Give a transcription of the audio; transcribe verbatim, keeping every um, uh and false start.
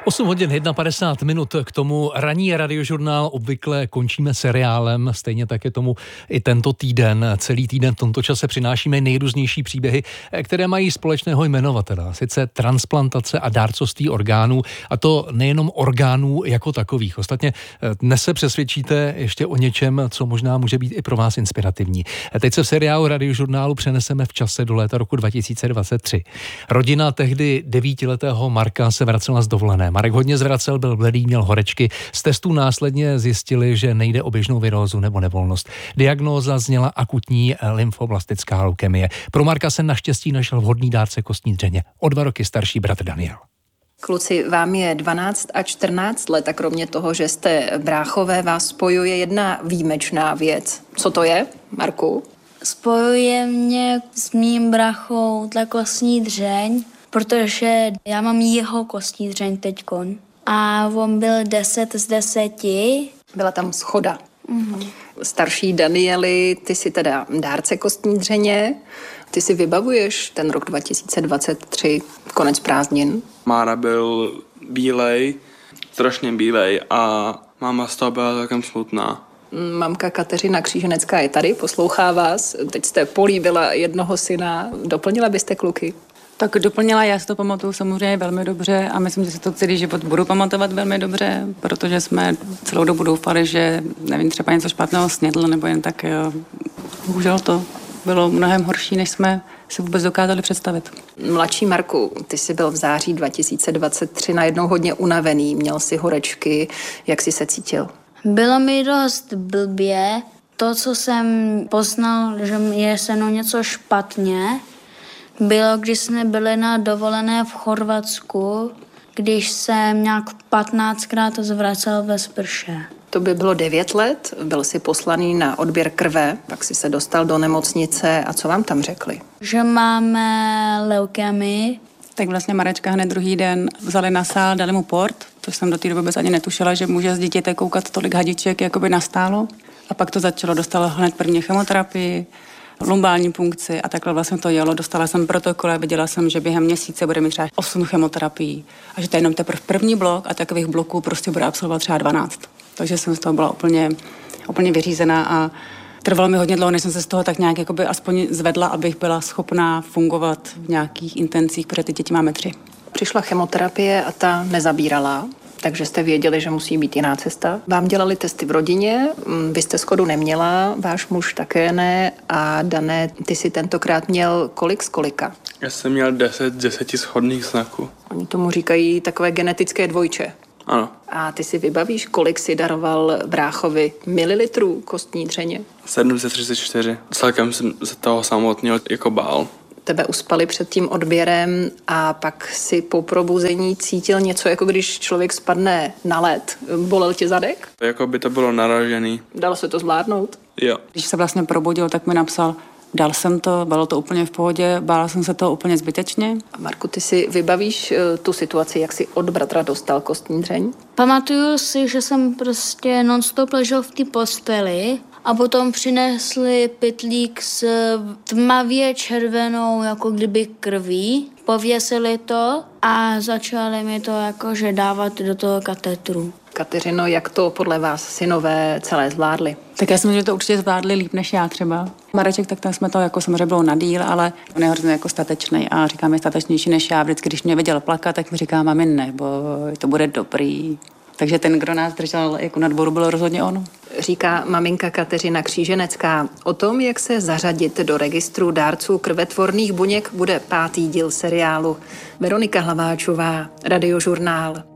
osm hodin padesát jedna minut, k tomu ranní radiožurnál obvykle končíme seriálem, stejně tak je tomu i tento týden. Celý týden v tomto čase přinášíme nejrůznější příběhy, které mají společného jmenovatele, sice transplantace a dárcovství orgánů, a to nejenom orgánů jako takových. Ostatně dnes se přesvědčíte ještě o něčem, co možná může být i pro vás inspirativní. Teď se v seriálu radiožurnálu přeneseme v čase do léta roku dva tisíce dvacet tři. Rodina tehdy devítiletého Marka se vracela z dovolené. Marek hodně zvracel, byl bledý, měl horečky. Z testů následně zjistili, že nejde o běžnou virózu nebo nevolnost. Diagnóza zněla akutní lymfoblastická leukemie. Pro Marka se naštěstí našel vhodný dárce kostní dřeně. O dva roky starší bratr Daniel. Kluci, vám je dvanáct a čtrnáct let a kromě toho, že jste bráchové, vás spojuje jedna výjimečná věc. Co to je, Marku? Spojuje mě s mým brachou ta kostní dřeň, protože já mám jeho kostní dřeň teďkon. A on byl deset z deseti. Byla tam shoda. Mm-hmm. Starší Danieli, ty jsi teda dárce kostní dřeně. Ty si vybavuješ ten rok dva tisíce dvacet tři, konec prázdnin? Mára byl bílej, strašně bílej a máma z toho byla takem smutná. Mamka Kateřina Kříženecká je tady, poslouchá vás. Teď jste políbila jednoho syna. Doplnila byste kluky? Tak doplnila, já si to pamatuju samozřejmě velmi dobře a myslím, že si to celý život budu pamatovat velmi dobře, protože jsme celou dobu doufali, že nevím, třeba něco špatného snědl nebo jen tak. Jo. Bohužel to bylo mnohem horší, než jsme si vůbec dokázali představit. Mladší Marku, ty jsi byl v září dva tisíce dvacet tři najednou hodně unavený, měl si horečky, jak jsi se cítil? Bylo mi dost blbě. To, co jsem poznal, že je se mnou něco špatně, bylo, když jsme byli na dovolené v Chorvatsku, když jsem nějak patnáctkrát zvracel ve sprše. To by bylo devět let, byl jsi poslaný na odběr krve, pak jsi se dostal do nemocnice a co vám tam řekli? Že máme leukemii. Tak vlastně Marečka hned druhý den vzali na sál, dali mu port, což jsem do té doby vůbec ani netušila, že může z dítěte koukat tolik hadiček jakoby nastálo. A pak to začalo, dostala hned první chemoterapii, lumbální punkci a takhle vlastně to jelo. Dostala jsem protokol a viděla jsem, že během měsíce bude mít třeba osm chemoterapií a že to je jenom teprve první blok a takových bloků prostě bude absolvovat třeba dvanáct. Takže jsem z toho byla úplně, úplně vyřízená a trvalo mi hodně dlouho, než jsem se z toho tak nějak jakoby aspoň zvedla, abych byla schopná fungovat v nějakých intencích, protože ty děti máme tři. Přišla chemoterapie a ta nezabírala, takže jste věděli, že musí být jiná cesta. Vám dělali testy v rodině, vy jste shodu neměla, váš muž také ne a Dané, ty si tentokrát měl kolik z kolika? Já jsem měl deset z deseti shodných znaků. Oni tomu říkají takové genetické dvojče. Ano. A ty si vybavíš, kolik si daroval bráchovi mililitrů kostní dřeně? sedm set třicet čtyři. Celkem jsem se toho samotného jako bál. Tebe uspali před tím odběrem a pak si po probuzení cítil něco, jako když člověk spadne na led. Bolel tě zadek? Jako by to bylo naražený. Dalo se to zvládnout? Jo. Když se vlastně probudil, tak mi napsal, dal jsem to, bylo to úplně v pohodě, bála jsem se toho úplně zbytečně. A Marku, ty si vybavíš tu situaci, jak si od bratra dostal kostní dřeň? Pamatuju si, že jsem prostě non-stop ležel v té posteli a potom přinesli pytlík s tmavě červenou, jako kdyby krví. Pověsili to a začali mi to jakože dávat do toho katetru. Kateřino, jak to podle vás synové celé zvládli? Tak já si myslím, že to určitě zvládli líp než já třeba. Mareček, tak tam jsme to jako samozřejmě bylo na díl, ale on je hrozně jako statečný a říkám, je statečnější než já. Vždycky, když mě viděl plakat, tak mi říká, mami, nebo to bude dobrý. Takže ten, kdo nás držel jako na dvoru, byl rozhodně on. Říká maminka Kateřina Kříženecká. O tom, jak se zařadit do registru dárců krvetvorných buněk, bude pátý díl seriálu. Veronika Hlaváčová, Radiožurnál.